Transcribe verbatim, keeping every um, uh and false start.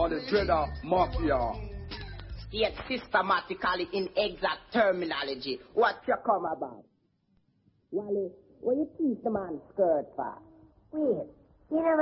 or the dreader mafia. Yet systematically in exact terminology. What you come about? Wally, what you teach the man skirt for? Wait, you know